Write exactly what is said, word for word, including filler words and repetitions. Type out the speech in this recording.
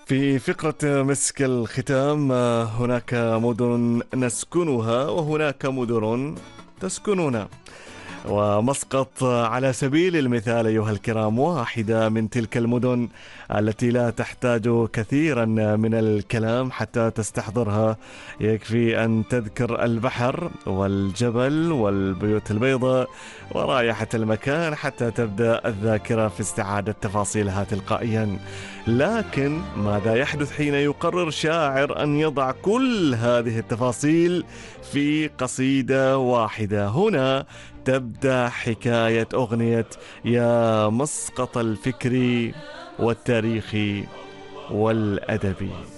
في فقرة مسك الختام، آه، هناك مدن نسكنها وهناك مدن تسكننا. ومسقط على سبيل المثال أيها الكرام واحدة من تلك المدن التي لا تحتاج كثيرا من الكلام حتى تستحضرها. يكفي أن تذكر البحر والجبل والبيوت البيضاء ورائحة المكان حتى تبدأ الذاكرة في استعادة تفاصيلها تلقائيا. لكن ماذا يحدث حين يقرر شاعر أن يضع كل هذه التفاصيل في قصيدة واحدة؟ هنا تبدأ حكاية أغنية يا مسقط الفكر والتاريخ والأدب.